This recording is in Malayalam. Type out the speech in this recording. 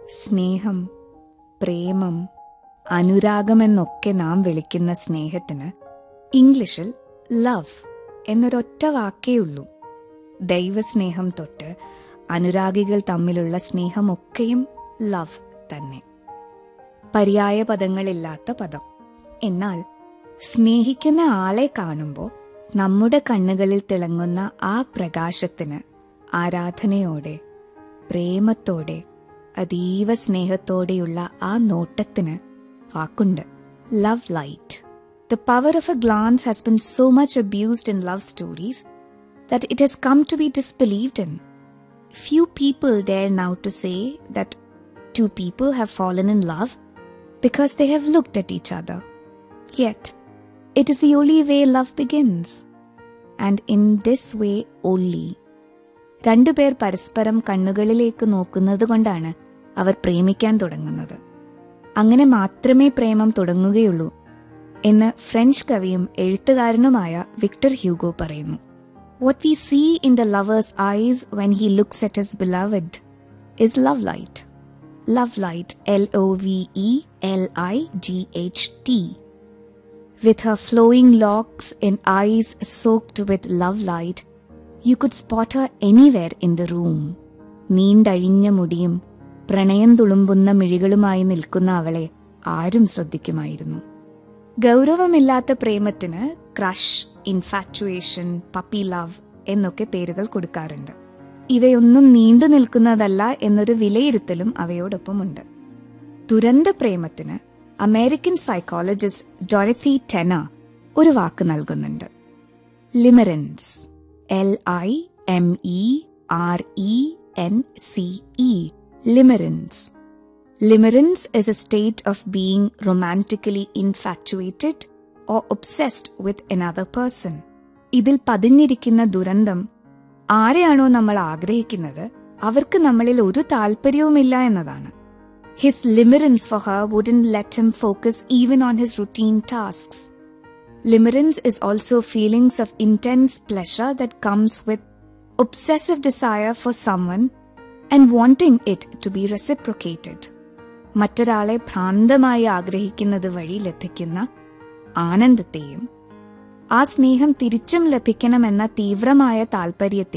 സ്നേഹം, പ്രേമം, അനുരാഗമെന്നൊക്കെ നാം വിളിക്കുന്ന സ്നേഹത്തിന് ഇംഗ്ലീഷിൽ ലവ് എന്നൊരൊറ്റ വാക്കേയുള്ളൂ. ദൈവസ്നേഹം തൊട്ട് അനുരാഗികൾ തമ്മിലുള്ള സ്നേഹമൊക്കെയും ലവ് തന്നെ. പര്യായ പദങ്ങളില്ലാത്ത പദം. എന്നാൽ സ്നേഹിക്കുന്ന ആളെ കാണുമ്പോൾ നമ്മുടെ കണ്ണുകളിൽ തിളങ്ങുന്ന ആ പ്രകാശത്തിന് ആരാധനയോടെ, പ്രേമത്തോടെ, അതീവ സ്നേഹത്തോടെയുള്ള ആ നോട്ടത്തിന് വാക്കുണ്ട്: love light. The power of a glance has been so much abused in love stories that it has come to be disbelieved in. Few people dare now to say that two people have fallen in love because they have looked at each other. Yet, it is the only way love begins. And in this way only. രണ്ടുപേർ പരസ്പരം കണ്ണുകളിലേക്ക് നോക്കുന്നത് കൊണ്ടാണ് അവർ പ്രേമിക്കാൻ തുടങ്ങുന്നത്. അങ്ങനെ മാത്രമേ പ്രേമം തുടങ്ങുകയുള്ളൂ എന്ന് ഫ്രഞ്ച് കവിയും എഴുത്തുകാരനുമായ വിക്ടർ ഹ്യൂഗോ പറയുന്നു. What we see in the lover's eyes when he looks at his beloved is love light. Love light, L-O-V-E-L-I-G-H-T. With her flowing locks and eyes soaked with love light, you could spot her anywhere in the room. നീണ്ടഴിഞ്ഞ മുടിയും പ്രണയം തുളുമ്പുന്ന മിഴികളുമായി നിൽക്കുന്ന അവളെ ആരും ശ്രദ്ധിക്കുമായിരുന്നു. ഗൗരവമില്ലാത്ത പ്രേമത്തിന് ക്രഷ്, ഇൻഫാറ്റുവേഷൻ, പപ്പി ലവ് എന്നൊക്കെ പേരുകൾ കൊടുക്കാറുണ്ട്. ഇവയൊന്നും നീണ്ടു നിൽക്കുന്നതല്ല എന്നൊരു വിലയിരുത്തലും അവയോടൊപ്പമുണ്ട്. ദുരന്ത പ്രേമത്തിന് അമേരിക്കൻ സൈക്കോളജിസ്റ്റ് ഡോറത്തി ടെനർ ഒരു വാക്ക് നൽകുന്നുണ്ട്: ലിമറൻസ്. L-I-M-E-R-E-N-C-E. Limerence. Limerence is a state of being romantically infatuated or obsessed with another person. ഇതിൽ പതിഞ്ഞിരിക്കുന്ന ദുരന്തം ആരെയാണോ നമ്മൾ ആഗ്രഹിക്കുന്നത് അവർക്ക് നമ്മളിൽ ഒരു താല്പര്യവുമില്ല എന്നതാണ്. His limerence for her wouldn't let him focus even on his routine tasks. Limerence is also feelings of intense pleasure that comes with obsessive desire for someone and wanting it to be reciprocated. മറ്റൊരാളെ ഭ്രാന്തമായി ആഗ്രഹിക്കുന്നത് വഴി ലഭിക്കുന്ന ആനന്ദത്തെയും ആ സ്നേഹം തിരിച്ചും ലഭിക്കണമെന്ന തീവ്രമായ താൽപര്യത്തെ